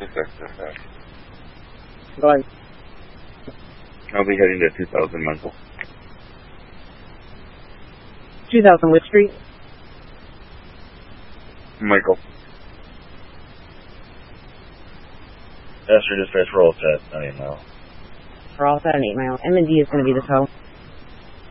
Go ahead. I'll be heading to 2000 Michael. 2000 which street? Michael. Master dispatch, we're all set, 8 mile. We're all set at 8 mile. M&D is going to be the tow.